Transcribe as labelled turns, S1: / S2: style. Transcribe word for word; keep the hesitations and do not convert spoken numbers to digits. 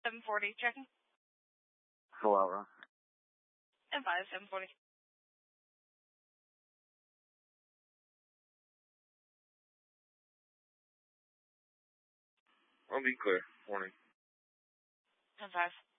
S1: seven forty, checking.
S2: Full out, Ron.
S1: And five, seven forty.
S3: I'll be clear. Morning.
S1: And five.